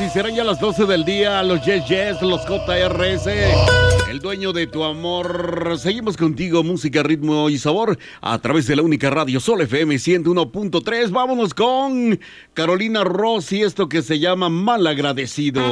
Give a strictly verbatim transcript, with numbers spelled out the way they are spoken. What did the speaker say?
y serán ya las doce del día. Los Yes Yes, los J R S, el dueño de tu amor. Seguimos contigo, música, ritmo y sabor, a través de la única radio Sol F M ciento uno punto tres. Vámonos con Carolina Ross y esto que se llama Malagradecido.